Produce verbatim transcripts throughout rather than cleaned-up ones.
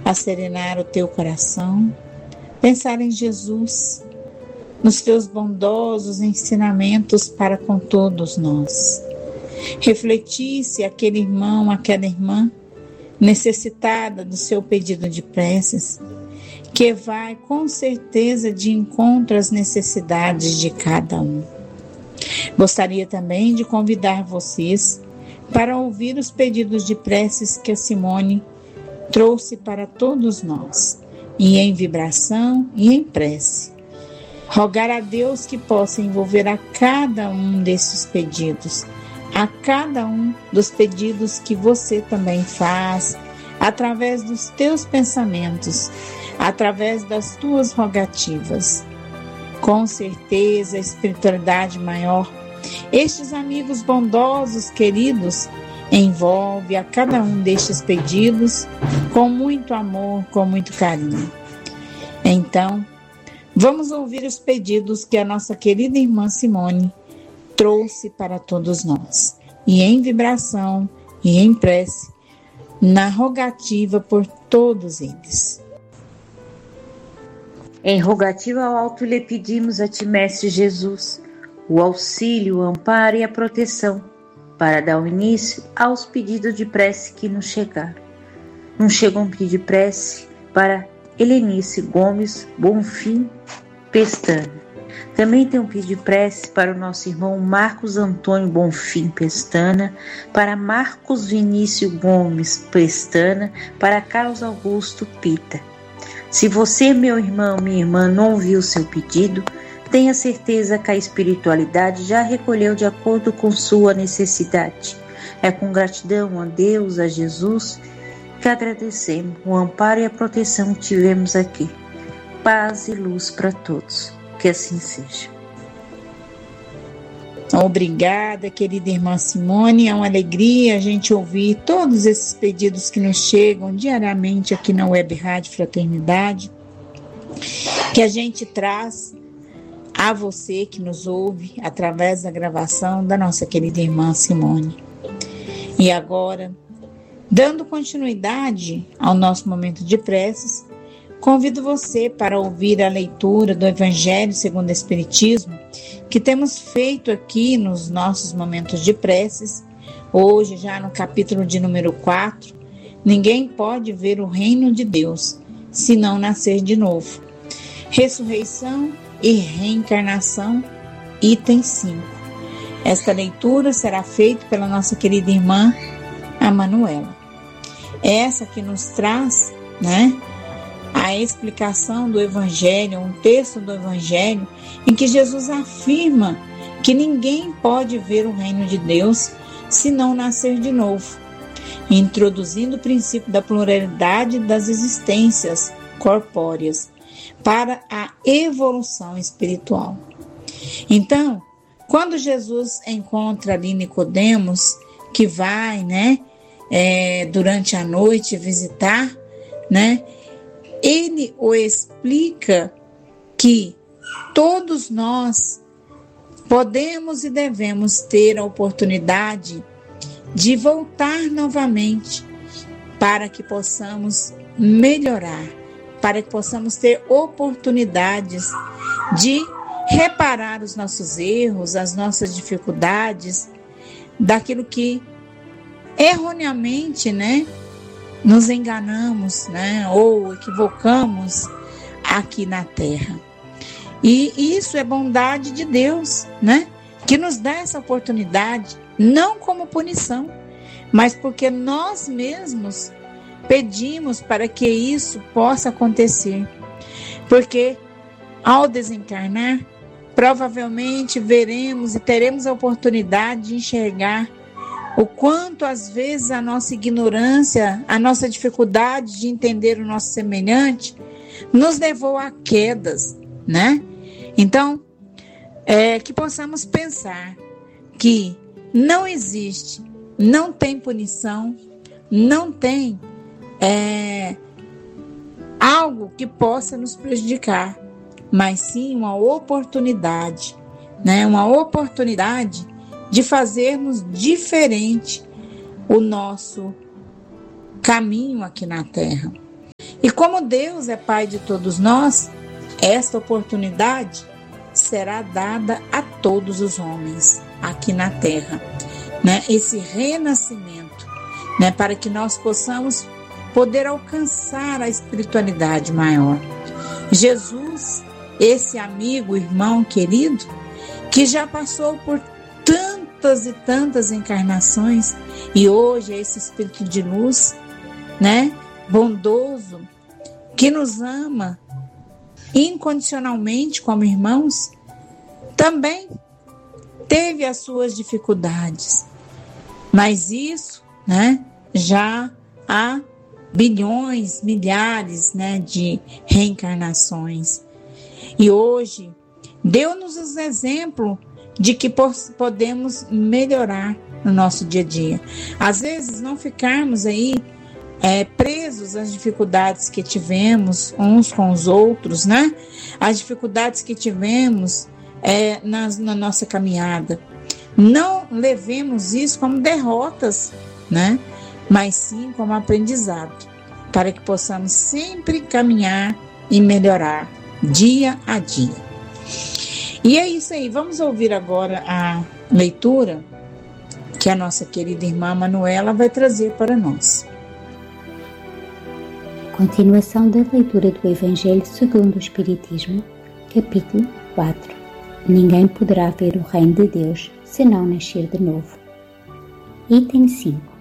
a serenar o teu coração, pensar em Jesus, nos teus bondosos ensinamentos para com todos nós. Refletir se aquele irmão, aquela irmã necessitada do seu pedido de preces, que vai com certeza de encontro às necessidades de cada um. Gostaria também de convidar vocês para ouvir os pedidos de preces que a Simone trouxe para todos nós, e em vibração e em prece. Rogar a Deus que possa envolver a cada um desses pedidos, a cada um dos pedidos que você também faz, através dos teus pensamentos, através das tuas rogativas. Com certeza, a espiritualidade maior, estes amigos bondosos, queridos, envolve a cada um destes pedidos com muito amor, com muito carinho. Então, vamos ouvir os pedidos que a nossa querida irmã Simone trouxe para todos nós, e em vibração e em prece, na rogativa por todos eles. Em rogativa ao alto lhe pedimos a ti, Mestre Jesus, o auxílio, o amparo e a proteção, para dar o início aos pedidos de prece que nos chegaram. Nos chegou um pedido de prece para Helenice Gomes Bonfim Pestana. Também tem um pedido de prece para o nosso irmão Marcos Antônio Bonfim Pestana, para Marcos Vinícius Gomes Pestana, para Carlos Augusto Pita. Se você, meu irmão, minha irmã, não ouviu o seu pedido, tenha certeza que a espiritualidade já recolheu de acordo com sua necessidade. É com gratidão a Deus, a Jesus, que agradecemos o amparo e a proteção que tivemos aqui. Paz e luz para todos. Que assim seja. Obrigada, querida irmã Simone. É uma alegria a gente ouvir todos esses pedidos que nos chegam diariamente aqui na Web Rádio Fraternidade, que a gente traz a você que nos ouve através da gravação da nossa querida irmã Simone. E agora, dando continuidade ao nosso momento de preces, convido você para ouvir a leitura do Evangelho segundo o Espiritismo, que temos feito aqui nos nossos momentos de preces. Hoje, já no capítulo de número quatro, ninguém pode ver o reino de Deus se não nascer de novo. Ressurreição e reencarnação, item cinco. Esta leitura será feita pela nossa querida irmã, a Manuela. Essa que nos traz, né, a explicação do Evangelho, um texto do Evangelho, em que Jesus afirma que ninguém pode ver o reino de Deus se não nascer de novo, introduzindo o princípio da pluralidade das existências corpóreas para a evolução espiritual. Então, quando Jesus encontra ali Nicodemos, que vai, né, é, durante a noite visitar, né, ele o explica que todos nós podemos e devemos ter a oportunidade de voltar novamente para que possamos melhorar, para que possamos ter oportunidades de reparar os nossos erros, as nossas dificuldades, daquilo que erroneamente, né, nos enganamos, né, ou equivocamos aqui na Terra. E isso é bondade de Deus, né, que nos dá essa oportunidade, não como punição, mas porque nós mesmos pedimos para que isso possa acontecer. Porque ao desencarnar, provavelmente veremos e teremos a oportunidade de enxergar o quanto às vezes a nossa ignorância, a nossa dificuldade de entender o nosso semelhante nos levou a quedas, né? Então, é, que possamos pensar que não existe, não tem punição, não tem é, algo que possa nos prejudicar, mas sim uma oportunidade, né? Uma oportunidade de fazermos diferente o nosso caminho aqui na Terra. E como Deus é Pai de todos nós, esta oportunidade será dada a todos os homens aqui na terra, né? Esse renascimento, né? Para que nós possamos poder alcançar a espiritualidade maior. Jesus, esse amigo, irmão querido, que já passou por tantas e tantas encarnações e hoje é esse Espírito de luz, né? Bondoso, que nos ama incondicionalmente como irmãos, também teve as suas dificuldades. Mas isso, né, já há bilhões, milhares, né, de reencarnações. E hoje, deu-nos os exemplos de que podemos melhorar no nosso dia a dia. Às vezes, não ficarmos aí é, presos às dificuldades que tivemos uns com os outros, né? As dificuldades que tivemos é, nas, na nossa caminhada. Não levemos isso como derrotas, né? Mas sim como aprendizado, para que possamos sempre caminhar e melhorar dia a dia. E é isso aí, vamos ouvir agora a leitura que a nossa querida irmã Manuela vai trazer para nós. Continuação da leitura do Evangelho segundo o Espiritismo, capítulo quatro. Ninguém poderá ver o reino de Deus se não nascer de novo. Item cinco.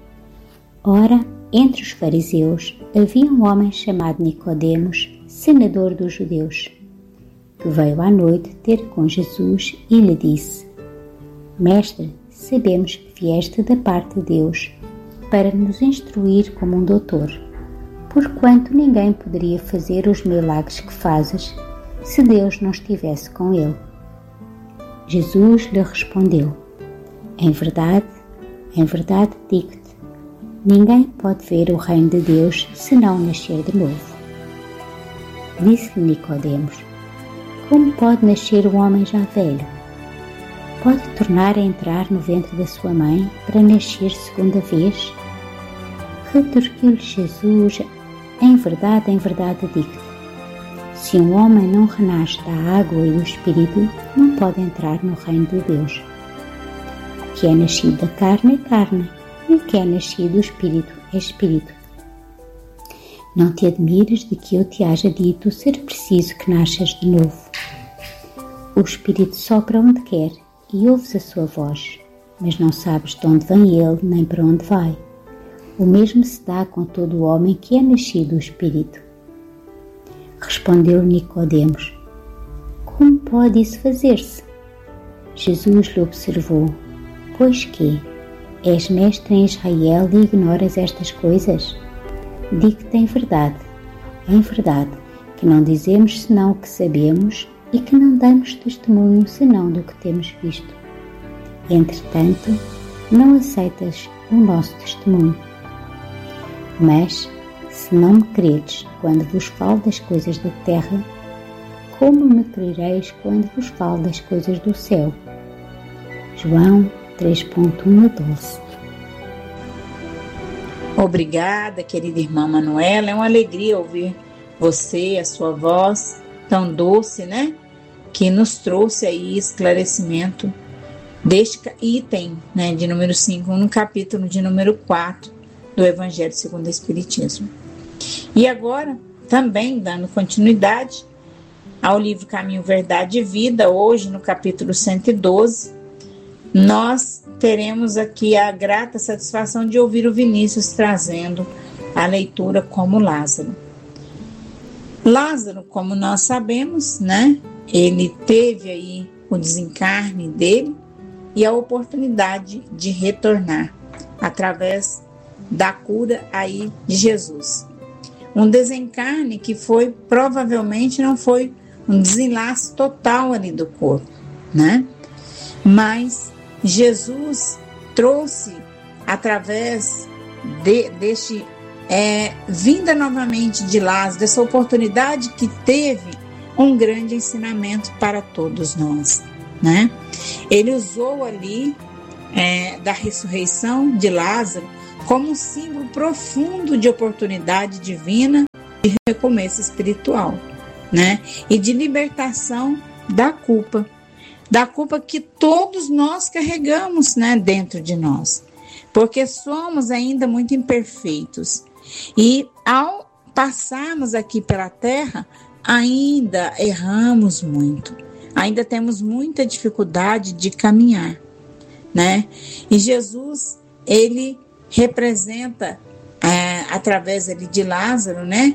Ora, entre os fariseus havia um homem chamado Nicodemos, senador dos judeus, que veio à noite ter com Jesus e lhe disse: Mestre, sabemos que vieste da parte de Deus para nos instruir como um doutor, porquanto ninguém poderia fazer os milagres que fazes se Deus não estivesse com ele. Jesus lhe respondeu: Em verdade, em verdade digo-te, ninguém pode ver o reino de Deus se não nascer de novo. Disse-lhe Nicodemos: Como pode nascer um homem já velho? Pode tornar a entrar no ventre da sua mãe para nascer segunda vez? Retorquiu-lhe Jesus: Em verdade, em verdade digo-te, se um homem não renasce da água e do Espírito, não pode entrar no reino de Deus. O que é nascido da carne é carne, e o que é nascido do Espírito é Espírito. Não te admires de que eu te haja dito ser preciso que nasças de novo. O Espírito sopra onde quer e ouves a sua voz, mas não sabes de onde vem ele nem para onde vai. O mesmo se dá com todo o homem que é nascido do Espírito. Respondeu Nicodemos: Como pode isso fazer-se? Jesus lhe observou: Pois que? És mestre em Israel e ignoras estas coisas? Digo-te em verdade, em verdade, que não dizemos senão o que sabemos e que não damos testemunho senão do que temos visto. Entretanto, não aceitas o nosso testemunho. Mas, se não me credes quando vos falo das coisas da terra, como me crereis quando vos falo das coisas do céu? João três, um a doze. Obrigada, querida irmã Manuela. É uma alegria ouvir você, a sua voz tão doce, né? Que nos trouxe aí esclarecimento deste item, né, de número cinco, no capítulo de número quatro do Evangelho segundo o Espiritismo. E agora, também dando continuidade ao livro Caminho, Verdade e Vida, hoje no capítulo cento e doze, nós teremos aqui a grata satisfação de ouvir o Vinícius trazendo a leitura como Lázaro. Lázaro, como nós sabemos, né, ele teve aí o desencarne dele e a oportunidade de retornar através da cura aí de Jesus. Um desencarne que foi, provavelmente não foi um desenlace total ali do corpo, né? Mas Jesus trouxe, através de, deste é, vinda novamente de Lázaro, dessa oportunidade que teve, um grande ensinamento para todos nós, né? Ele usou ali é, da ressurreição de Lázaro como um símbolo profundo de oportunidade divina recomeço espiritual, né? E de libertação da culpa, da culpa que todos nós carregamos, né, dentro de nós, porque somos ainda muito imperfeitos e ao passarmos aqui pela terra ainda erramos muito, ainda temos muita dificuldade de caminhar, né? E Jesus, ele representa é, através ali de Lázaro, né,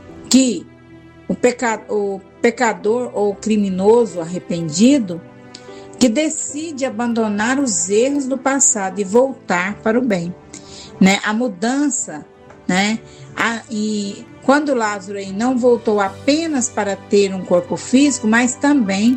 que o, peca, o pecador ou criminoso arrependido que decide abandonar os erros do passado e voltar para o bem, né? A mudança, né? A, e quando Lázaro aí não voltou apenas para ter um corpo físico, mas também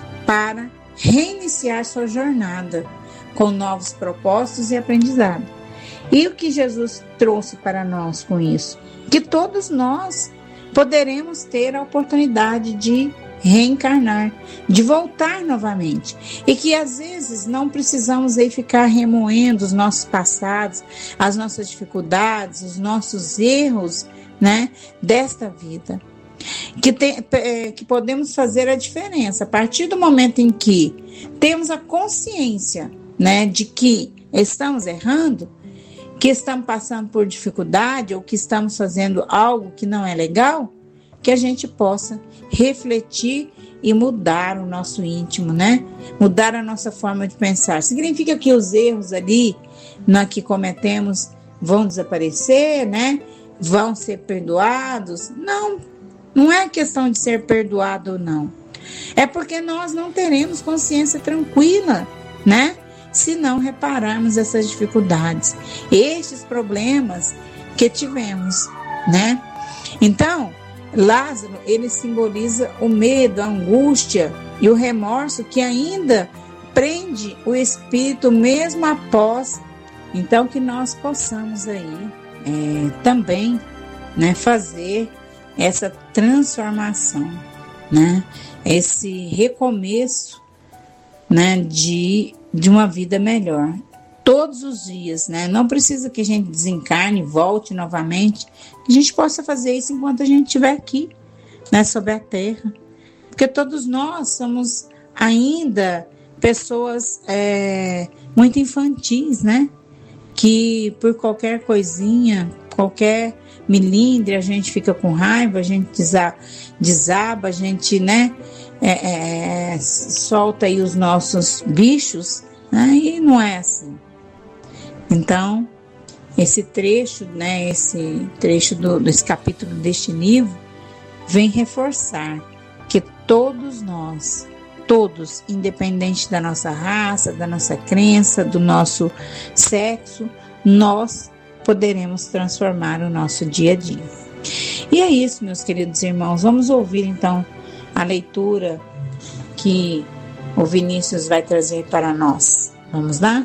para reiniciar sua jornada com novos propósitos e aprendizado. E o que Jesus trouxe para nós com isso? Que todos nós poderemos ter a oportunidade de reencarnar, de voltar novamente. E que às vezes não precisamos aí ficar remoendo os nossos passados, as nossas dificuldades, os nossos erros, né, desta vida. Que, tem, que podemos fazer a diferença a partir do momento em que temos a consciência, né, de que estamos errando, que estamos passando por dificuldade ou que estamos fazendo algo que não é legal, que a gente possa refletir e mudar o nosso íntimo, né? Mudar a nossa forma de pensar. Significa que os erros ali na que cometemos vão desaparecer, né? Vão ser perdoados? Não, não é questão de ser perdoado ou não. É porque nós não teremos consciência tranquila, né? Se não repararmos essas dificuldades, estes problemas que tivemos, né? Então, Lázaro, ele simboliza o medo, a angústia e o remorso que ainda prende o espírito mesmo após. Então, que nós possamos aí é, também, né, fazer essa transformação, né? Esse recomeço, né, de de uma vida melhor, todos os dias, né? Não precisa que a gente desencarne, volte novamente, que a gente possa fazer isso enquanto a gente estiver aqui, né, sobre a terra, porque todos nós somos ainda pessoas é, muito infantis, né? Que por qualquer coisinha, qualquer milindre, a gente fica com raiva, a gente desaba, a gente, né, É, é, solta aí os nossos bichos, né? E não é assim. Então, esse trecho, né, esse trecho do, desse capítulo deste livro vem reforçar que todos nós, todos, independente da nossa raça, da nossa crença, do nosso sexo, nós poderemos transformar o nosso dia a dia. E é isso, meus queridos irmãos. Vamos ouvir então a leitura que o Vinícius vai trazer para nós. Vamos lá?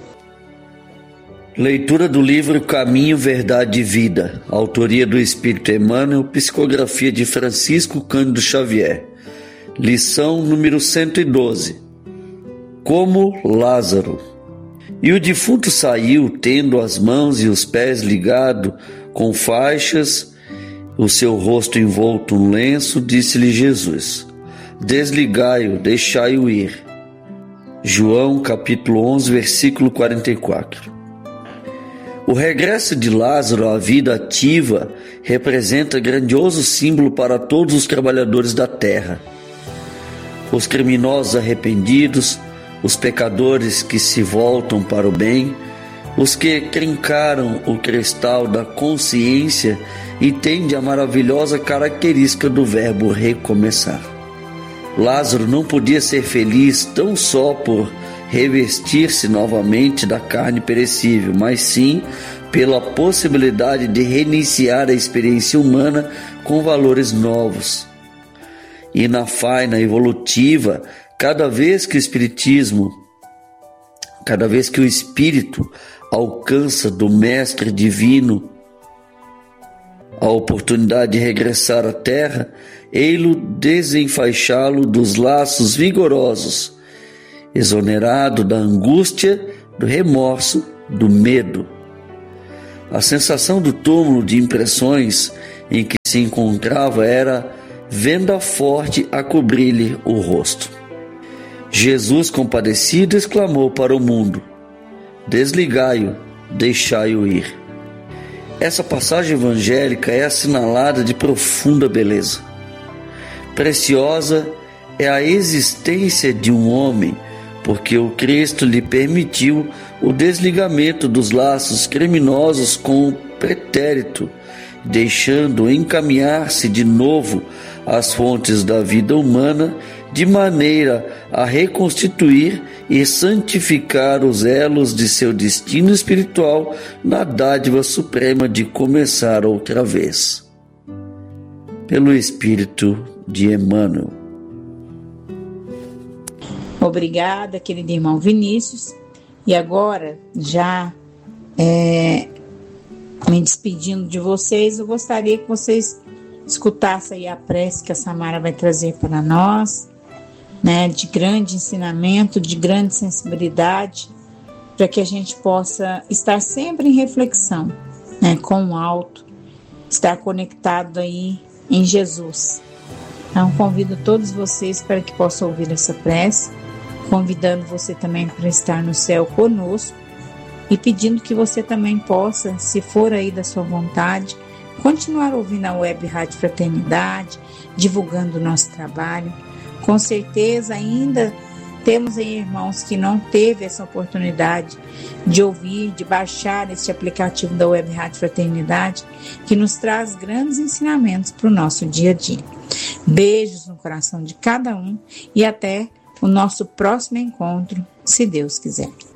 Leitura do livro Caminho, Verdade e Vida, autoria do Espírito Emmanuel, psicografia de Francisco Cândido Xavier. Lição número cento e doze. Como Lázaro. E o defunto saiu, tendo as mãos e os pés ligados com faixas, o seu rosto envolto em um lenço, disse-lhe Jesus: desligai-o, deixai-o ir. João capítulo onze, versículo quarenta e quatro. O regresso de Lázaro à vida ativa representa grandioso símbolo para todos os trabalhadores da terra. Os criminosos arrependidos, os pecadores que se voltam para o bem, os que trincaram o cristal da consciência entende a maravilhosa característica do verbo recomeçar. Lázaro não podia ser feliz tão só por revestir-se novamente da carne perecível, mas sim pela possibilidade de reiniciar a experiência humana com valores novos. E na faina evolutiva, cada vez que o espiritismo, cada vez que o espírito alcança do mestre divino a oportunidade de regressar à terra, ei-lo desenfaixá-lo dos laços vigorosos, exonerado da angústia, do remorso, do medo. A sensação do túmulo de impressões em que se encontrava era venda forte a cobrir-lhe o rosto. Jesus, compadecido, exclamou para o mundo: desligai-o, deixai-o ir. Essa passagem evangélica é assinalada de profunda beleza. Preciosa é a existência de um homem, porque o Cristo lhe permitiu o desligamento dos laços criminosos com o pretérito, deixando encaminhar-se de novo às fontes da vida humana, de maneira a reconstituir e santificar os elos de seu destino espiritual na dádiva suprema de começar outra vez. Pelo Espírito de Emmanuel. Obrigada, querido irmão Vinícius. E agora, já é, me despedindo de vocês, eu gostaria que vocês escutassem aí a prece que a Samara vai trazer para nós, né, de grande ensinamento, de grande sensibilidade, para que a gente possa estar sempre em reflexão, né, com o alto, estar conectado aí em Jesus. Então, convido todos vocês para que possam ouvir essa prece, convidando você também para estar no céu conosco e pedindo que você também possa, se for aí da sua vontade, continuar ouvindo a Web Rádio Fraternidade, divulgando o nosso trabalho. Com certeza ainda temos aí irmãos que não teve essa oportunidade de ouvir, de baixar este aplicativo da Web Rádio Fraternidade, que nos traz grandes ensinamentos para o nosso dia a dia. Beijos no coração de cada um e até o nosso próximo encontro, se Deus quiser.